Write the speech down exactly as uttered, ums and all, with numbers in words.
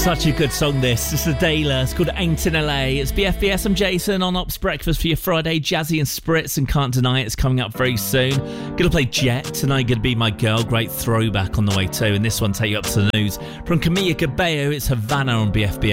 Such a good song this. This is Adela. It's called Ain't in L A. It's B F B S. I'm Jason on Ops Breakfast for your Friday. Jazzy and Spritz and Can't Deny It. It's coming up very soon. Gonna play Jet tonight. Gonna Be My Girl. Great throwback on the way too. And this one take you up to the news from Camila Cabello. It's Havana on B F B S.